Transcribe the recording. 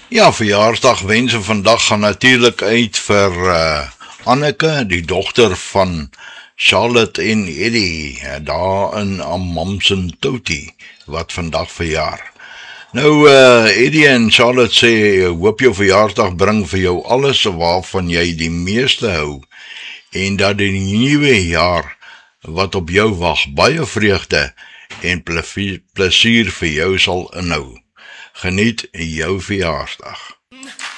Ja, verjaarsdagwense vandag gaan natuurlik uit vir Anneke, die dogter van Charlotte en Eddie, daar in Amamsen Touty, wat vandag verjaar. Nou, Eddie en Charlotte sê, hoop jou verjaarsdag bring vir jou alles waarvan jy die meeste hou, en dat die nuwe jaar wat op jou wag baie vreugde en plesier vir jou sal inhou. Geniet jou verjaarsdag.